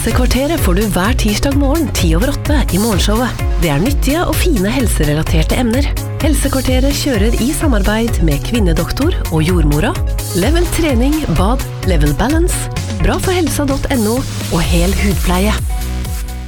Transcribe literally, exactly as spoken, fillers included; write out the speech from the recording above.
Helsekvarteret får du hver tirsdag morgen ti over åtte i morgenshowet. Det er nyttige og fine helserelaterte emner. Helsekvarteret kjører i samarbeid med Kvinnedoktor og Jordmora, Level Trening, Bad, Level Balance, bra for helsa punktum no og Hel Hudpleie.